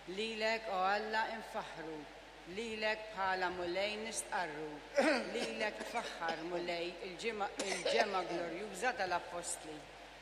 lilek o Alla infaħru, lilek bħala mulej nistqarru, lilek tfaħħar mulej il-ġema glorjuża tal-Apostli.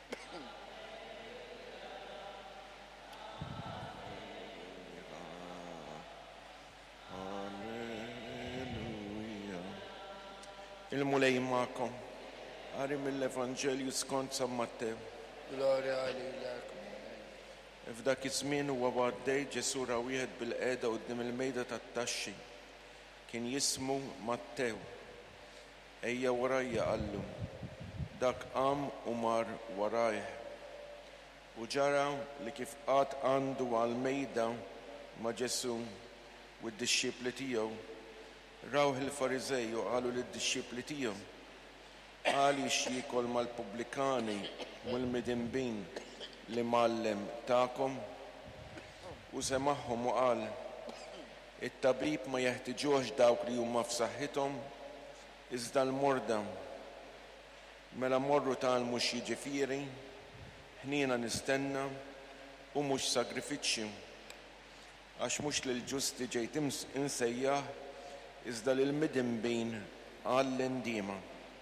Il-mulej ma'kom. Għari mill-Evanġelju skont San Mattew. Gloria għalilek. F'dak iż-żmien huwa għaddej Ġesu ra wieħed bil-qiegħda quddiem il-mejda tat-taxxi. Kien jismu Mattew. Ejja warajja qallu. Dak qam u mar warajh. U ġara li kif qatt għandu għall-mejda ma' Ġesu u d-dixxipli tiegħu. Rawh il-Farizej u qalu lid-dixxipli tiegħu: għaliex jiekol mal-pubblikani u l-midinbin li mallem tagħkom? U semagħhom u qal: it-tabib ma jeħtieġuhx dawk li huma f'saħħithom, iżda l-morda. Mela morru tagħmlu xi ġifieri, ħniena nistenna u mhux sagrifiċċju, għax mhux lill-ġusti ġejt insejjaħ, iżda lill-midinbin għall-indiema.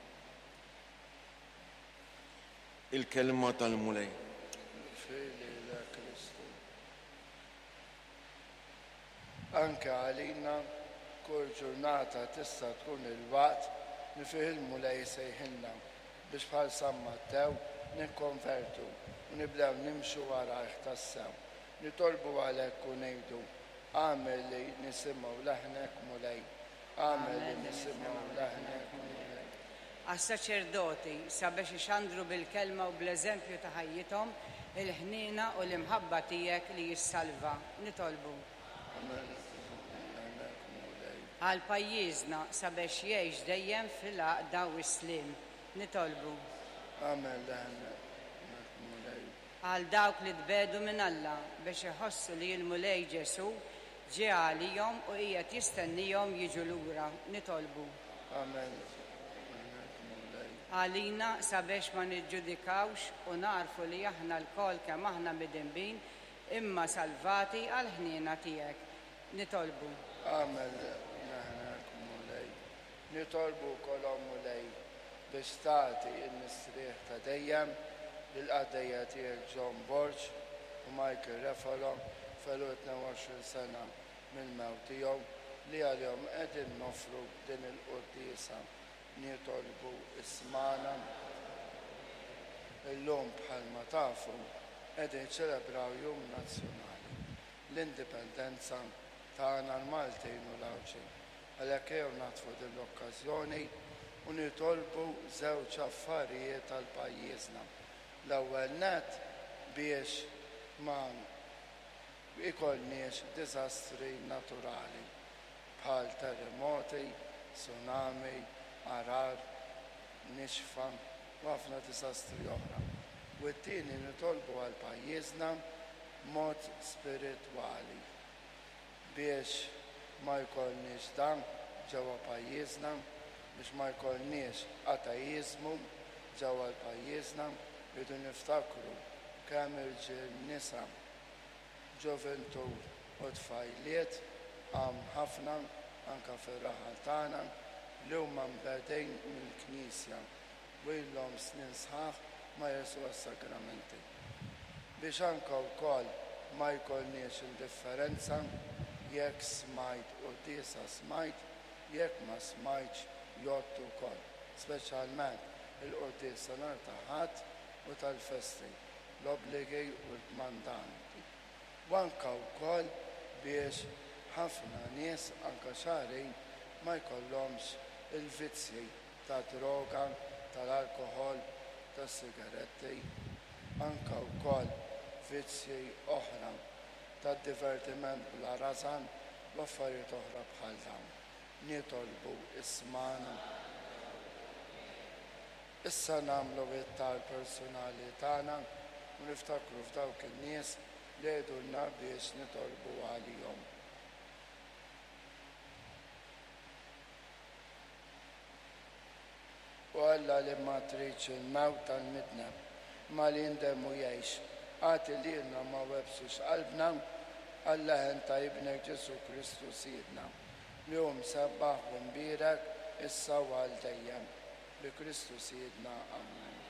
Il-kelma tal-mulej. Anke għalina kull ġurnata tista' tkun il-waqt li fih il-mulej sejħilna biex bħal San Mattew nikkonvertu u nibdew nimxu warajh tassew. Nitolbu għalhekk u ngħidu: għamel li nisimgħu leħnek mulej. Għamel li nisimgħu leħnek mulej. Għas-saċerdoti sabiex ixandru bil-kelma u bl-eżempju ta' ħajjithom il-ħniena u l-imħabba tiegħek li jissalva. Nitolbu. Għal pajjiżna sabiex jgħix dejjem fil-għaqda u s-slim. Nitolbu. Għamel leħnek mulej. Għal dawk li tbedu minn Alla biex iħossu li l-mulej Ġesu ġie għalihom u qiegħed jistennihom jiġu lura. Nitolbu. Amen. Għalina sabiex ma niġġudikawx u narfu li aħna l-kol kemm aħna midinbin imma salvati għal ħniena tiegħek. Nitolbu. Amen. Nitolbu kolom mulej biex tagħti n-nistrieħ ta' dejjem lill-qaddejja tiegħek John Borch u Michael Refalo felu 22 sena mill-mewt tiegħu li għalihom qegħdin nofru din il-quddiesa. Nitolbu ismana. Illum bħalma tafu qegħdin ċelebraw jum nazzjonali l-indipendenza tagħna l-Maltin u l-Awċin. Għalhekk jew nagħtfu din l-okkażjoni u nitolbu żewġ affarijiet għal pajjiżna. L-ewwel nett biex ma ikolniex diżastri naturali bħal terremoti, tsunami, arar, nixfa u ħafna diżastri oħra. U t-tieni nitolbu għal pajjiżna mod spiritwali biex ma jkollniex dan ġewwa pajjiżna, biex ma jkollniex ateizmu ġewwa l-pajjiżna, rridu niftakru kemm irġiel nisa, ġoventu u tfajliet għam ħafna anke fir-raħal tagħna li huma mbedejn mill-Knisja u ilhom snin sħaħ ma jersu għas-sakramenti. Biex anke wkoll ma jkollniex indifferenza jekk smajt quddiesa smajt, jekk ma smajtx jgħodtu wkoll, speċjalment il-quddiesa nhar ta' Ħadd u tal-festi, l-obbligi u l-mandanti. U anke wkoll biex ħafna nies anke xarin ma jkollhomx il-vizzji ta' droga, tal-alkoħol, tas-sigaretti, anke wkoll vizzji oħra ta' divertiment bla razan u affarijiet oħra bħal dawn. Nitolbu ismana. Issa nagħmlu it-tal personali tagħna u niftakru f'dawk in-nies li għedulna biex nitolbu għalihom. U Alla li ma tridx il-mewt tal-midna ma li ndemmu jgħix, għati li jenna ma websux qalbna għall-leħen ta' ibnek Ġesu Kristu Sidna, li hum sabbaħ u mbirek issa u għal dejjem. Bi Kristu Sidna. Amen.